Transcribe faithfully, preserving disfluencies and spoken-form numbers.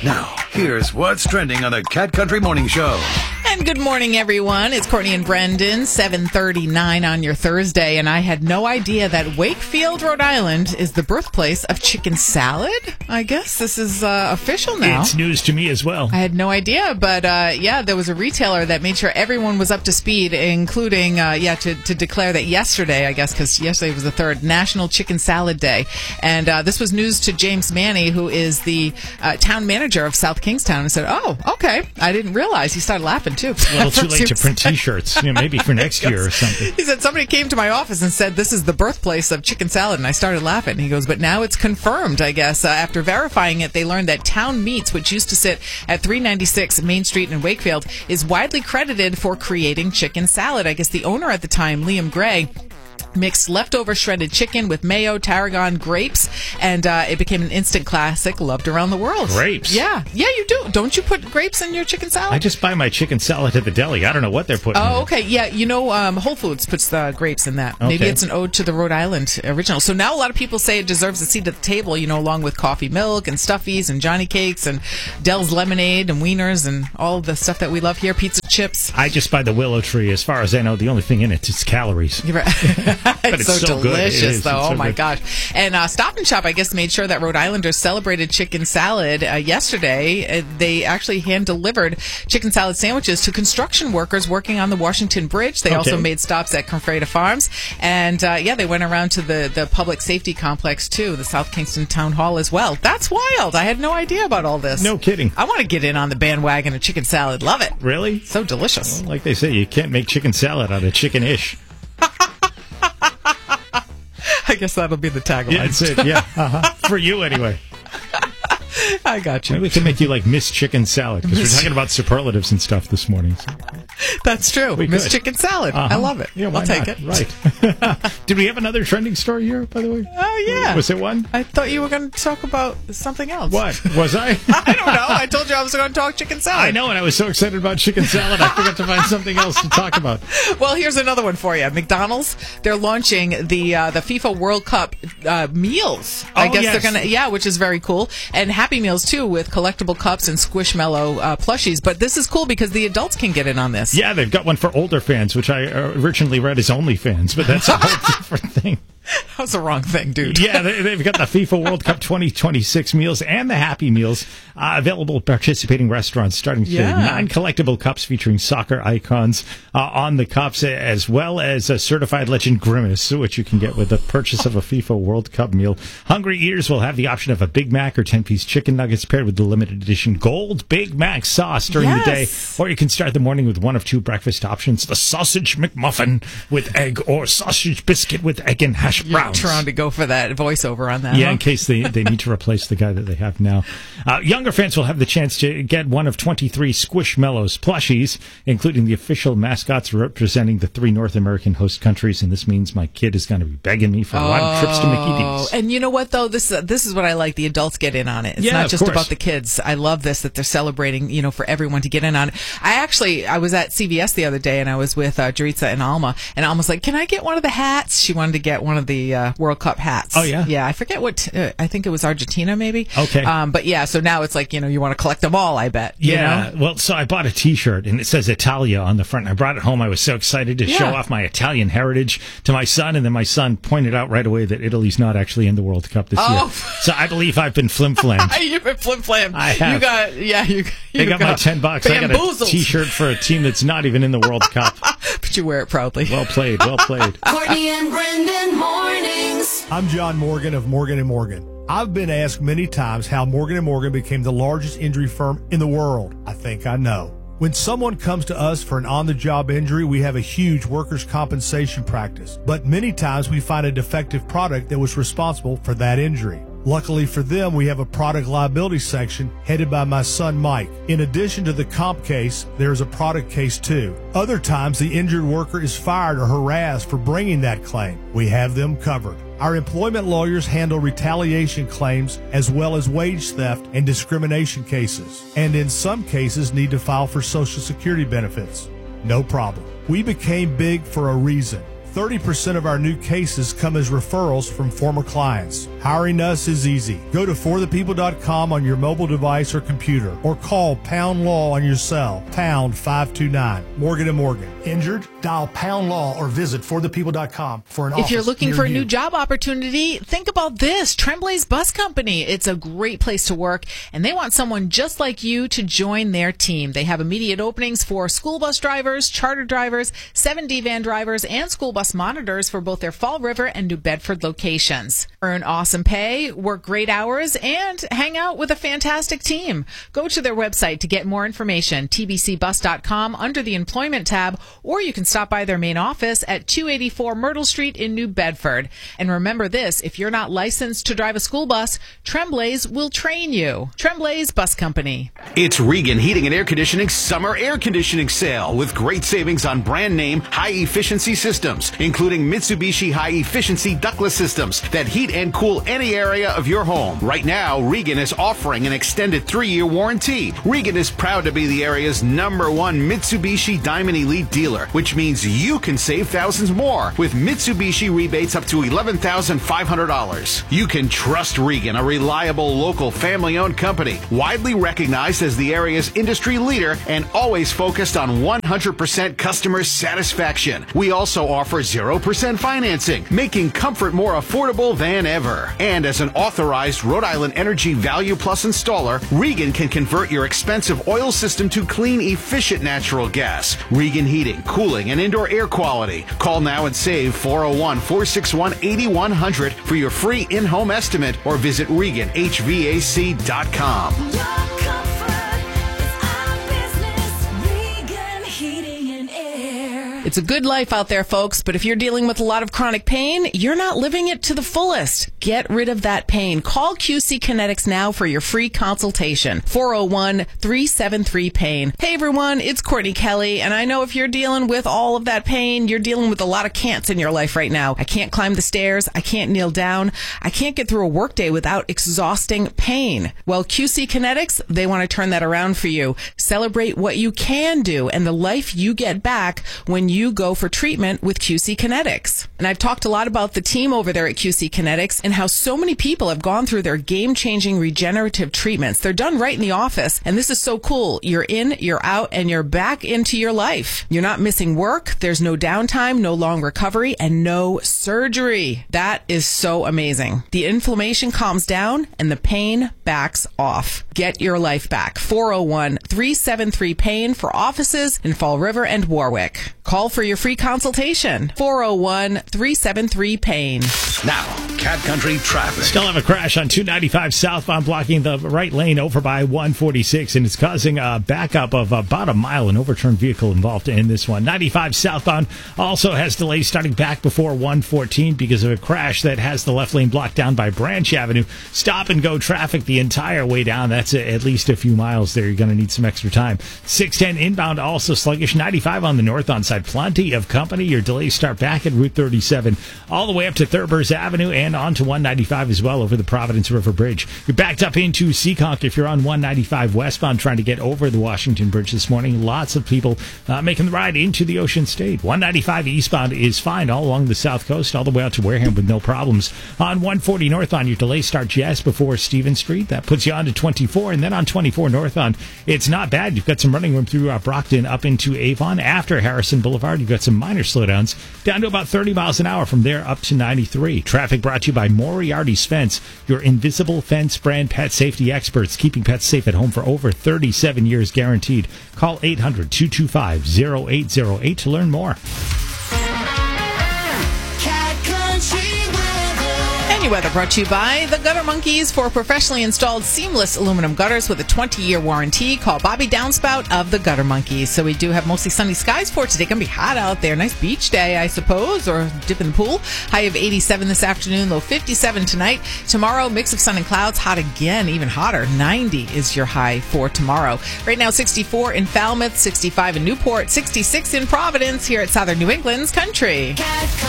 Now, here's what's trending on the Cat Country Morning Show. And good morning, everyone. It's Courtney and Brendan, seven thirty-nine on your Thursday, and I had no idea that Wakefield, Rhode Island is the birthplace of chicken salad. I guess this is uh, official now. It's news to me as well. I had no idea, but uh, yeah, there was a retailer that made sure everyone was up to speed, including, uh, yeah, to, to declare that yesterday, I guess, because yesterday was the third, National Chicken Salad Day. And uh, this was news to James Manny, who is the uh, town manager of South Kingstown, and said, oh, okay, I didn't realize. He started laughing, too. A little too late to print T-shirts, you know, maybe for next year or something. He said, somebody came to my office and said, this is the birthplace of chicken salad, and I started laughing. He goes, but now it's confirmed, I guess. Uh, after verifying it, they learned that Town Meats, which used to sit at three ninety-six Main Street in Wakefield, is widely credited for creating chicken salad. I guess the owner at the time, Liam Gray, mixed leftover shredded chicken with mayo, tarragon, grapes, and uh, it became an instant classic loved around the world. Grapes? Yeah. Yeah, you do. Don't you put grapes in your chicken salad? I just buy my chicken salad at the deli. I don't know what they're putting in Oh, it. okay. Yeah, you know, um, Whole Foods puts the grapes in that. Okay. Maybe it's an ode to the Rhode Island original. So now a lot of people say it deserves a seat at the table, you know, along with coffee milk and Stuffies and Johnny Cakes and Dell's Lemonade and Wieners and all the stuff that we love here, pizza chips. I just buy the Willow Tree. As far as I know, the only thing in it is calories. You're right. But it's, it's so, so good. It delicious, is. though. It's Oh, so my good. gosh. And uh, Stop and Shop, I guess, made sure that Rhode Islanders celebrated chicken salad uh, yesterday. Uh, they actually hand-delivered chicken salad sandwiches to construction workers working on the Washington Bridge. They Okay. also made stops at Confreda Farms. And, uh, yeah, they went around to the, the public safety complex, too, the South Kingston Town Hall as well. That's wild. I had no idea about all this. No kidding. I want to get in on the bandwagon of chicken salad. Love it. Really? So delicious. Well, like they say, you can't make chicken salad out of chicken-ish. I guess that'll be the tagline. Yeah, that's it. Yeah. Uh-huh. For you, anyway. I got you. Maybe we can make you like Miss Chicken Salad, because we're talking about superlatives and stuff this morning. So. That's true. We Miss could. Chicken Salad. Uh-huh. I love it. Yeah, why I'll take not? it. Right. Did we have another trending story here, by the way? Oh, yeah. Was it one? I thought you were going to talk about something else. What? Was I? I don't know. I told you I was going to talk chicken salad. I know, and I was so excited about chicken salad, I forgot to find something else to talk about. Well, here's another one for you. McDonald's, they're launching the uh, the FIFA World Cup uh, meals. I Oh, guess yes. they're going to, yeah, which is very cool. And Happy Meals, too, with collectible cups and Squishmallow uh, plushies. But this is cool because the adults can get in on this. Yeah, they've got one for older fans, which I uh, originally read as OnlyFans, but that's a whole different thing. That was the wrong thing, dude. Yeah, they, they've got the FIFA World Cup twenty twenty-six meals and the Happy Meals uh, available at participating restaurants, starting today. Yeah. Nine collectible cups featuring soccer icons uh, on the cups, as well as a certified legend Grimace, which you can get with the purchase of a FIFA World Cup meal. Hungry eaters will have the option of a Big Mac or ten-piece chicken nuggets paired with the limited edition Gold Big Mac sauce during Yes. the day. Or you can start the morning with one of two breakfast options, the Sausage McMuffin with egg or Sausage Biscuit with egg and hash You're browns. trying to go for that voiceover on that. Yeah, huh? in case they, they need to replace the guy that they have now. Uh, younger fans will have the chance to get one of twenty-three Squishmallows plushies, including the official mascots representing the three North American host countries. And this means my kid is going to be begging me for a lot of trips to Mickey D's. And you know what, though? This uh, this is what I like. The adults get in on it. It's Yeah, not of just course. about the kids. I love this, that they're celebrating, you know, for everyone to get in on it. I actually, I was at C V S the other day, and I was with uh, Jaritza and Alma, and Alma's like, can I get one of the hats? She wanted to get one of the uh, World Cup hats. Oh, yeah? Yeah, I forget what, uh, I think it was Argentina, maybe. Okay. Um, but yeah, so now it's like, you know, you want to collect them all, I bet. you Yeah, know? well, so I bought a T-shirt, and it says Italia on the front. I brought it home. I was so excited to Yeah. show off my Italian heritage to my son, and then my son pointed out right away that Italy's not actually in the World Cup this Oh. year. So I believe I've been flim-flammed. You've been flim-flam. I have. You got, yeah, you, you They got, my ten bucks. I got a bamboozled. T-shirt for a team that's not even in the World Cup. But you wear it proudly. Well played, well played. Courtney and Brendan mornings. I'm John Morgan of Morgan and Morgan. I've been asked many times how Morgan and Morgan became the largest injury firm in the world. I think I know. When someone comes to us for an on-the-job injury, we have a huge workers' compensation practice. But many times we find a defective product that was responsible for that injury. Luckily for them, we have a product liability section headed by my son Mike. In addition to the comp case, there is a product case too. Other times, the injured worker is fired or harassed for bringing that claim. We have them covered. Our employment lawyers handle retaliation claims as well as wage theft and discrimination cases, and in some cases need to file for Social Security benefits. No problem. We became big for a reason. thirty percent of our new cases come as referrals from former clients. Hiring us is easy. Go to for the people dot com on your mobile device or computer, or call Pound Law on your cell, pound five two nine. Morgan and Morgan. Injured? Dial Pound Law or visit for the people dot com for an office If you're looking near for a you. new job opportunity, think about this. Tremblay's Bus Company. It's a great place to work, and they want someone just like you to join their team. They have immediate openings for school bus drivers, charter drivers, seven D van drivers, and school bus monitors for both their Fall River and New Bedford locations. Earn awesome pay, work great hours, and hang out with a fantastic team. Go to their website to get more information, t b c bus dot com, under the Employment tab, or you can stop by their main office at two eighty-four Myrtle Street in New Bedford. And remember this, if you're not licensed to drive a school bus, Tremblay's will train you. Tremblay's Bus Company. It's Regan Heating and Air Conditioning Summer Air Conditioning Sale with great savings on brand name high-efficiency systems, including Mitsubishi high-efficiency ductless systems that heat and cool any area of your home. Right now, Regan is offering an extended three-year warranty. Regan is proud to be the area's number one Mitsubishi Diamond Elite dealer, which means you can save thousands more with Mitsubishi rebates up to eleven thousand five hundred dollars. You can trust Regan, a reliable local family-owned company, widely recognized as the area's industry leader and always focused on one hundred percent customer satisfaction. We also offer zero percent financing, making comfort more affordable than ever. And as an authorized Rhode Island Energy Value Plus installer, Regan can convert your expensive oil system to clean, efficient natural gas. Regan Heating, Cooling, and Indoor Air Quality. Call now and save four oh one, four six one, eight one zero zero for your free in-home estimate, or visit Regan H V A C dot com. Your comfort is our business. Regan Heating and Air. It's a good life out there, folks, but if you're dealing with a lot of chronic pain, you're not living it to the fullest. Get rid of that pain. Call Q C Kinetics now for your free consultation. four oh one, three seven three, pain. Hey everyone, it's Courtney Kelly, and I know if you're dealing with all of that pain, you're dealing with a lot of can'ts in your life right now. I can't climb the stairs. I can't kneel down. I can't get through a workday without exhausting pain. Well, Q C Kinetics, they want to turn that around for you. Celebrate what you can do and the life you get back when you go for treatment with Q C Kinetics. And I've talked a lot about the team over there at Q C Kinetics and how so many people have gone through their game-changing regenerative treatments. They're done right in the office, and this is so cool. You're in, you're out, and you're back into your life. You're not missing work. There's no downtime, no long recovery, and no surgery. That is so amazing. The inflammation calms down, and the pain backs off. Get your life back. four oh one, three seven three, pain for offices in Fall River and Warwick. Call for your free consultation. four oh one, three seven three, pain. Now, Cat Country traffic. Still have a crash on two ninety-five southbound blocking the right lane over by one forty-six, and it's causing a backup of about a mile. An overturned vehicle involved in this one. ninety-five southbound also has delays starting back before one fourteen because of a crash that has the left lane blocked down by Branch Avenue. Stop and go traffic the entire way down. That's at least a few miles there. You're going to need some extra time. six ten inbound also sluggish. ninety-five on the northbound side. Plenty of company. Your delays start back at Route thirty-seven all the way up to Thurber's Avenue and on to one ninety-five as well over the Providence River Bridge. You're backed up into Seekonk if you're on one ninety-five westbound trying to get over the Washington Bridge this morning. Lots of people uh, making the ride into the Ocean State. one ninety-five eastbound is fine all along the south coast, all the way out to Wareham with no problems. On one forty northbound, your delays start just before Stevens Street. That puts you on to twenty-four, and then on twenty-four northbound, it's not bad. You've got some running room through uh, Brockton up into Avon. After Harrison Boulevard, you've got some minor slowdowns down to about thirty miles an hour from there up to ninety-three. Traffic brought to you by Moriarty's Fence, your invisible fence brand pet safety experts, keeping pets safe at home for over thirty-seven years guaranteed. Call eight hundred, two two five, oh eight oh eight to learn more. Cat Country weather. Any weather brought to you by the Gutter Monkeys for professionally installed seamless aluminum gutters with a twenty-year warranty. Call Bobby Downspout of the Gutter Monkeys. So we do have mostly sunny skies for today. Going to be hot out there. Nice beach day, I suppose, or dip in the pool. High of eighty-seven this afternoon, low fifty-seven tonight. Tomorrow, mix of sun and clouds, hot again, even hotter. ninety is your high for tomorrow. Right now, sixty-four in Falmouth, sixty-five in Newport, sixty-six in Providence here at Southern New England's Country. Cat